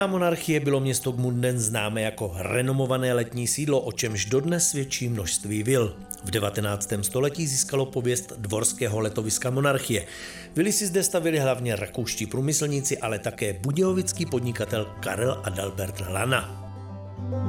Monarchie bylo město Gmunden známé jako renomované letní sídlo, o čemž dodnes svědčí množství vil. V 19. století získalo pověst dvorského letoviska monarchie. Vily si zde stavili hlavně rakouští průmyslníci, ale také budějovický podnikatel Karel Adalbert Lana.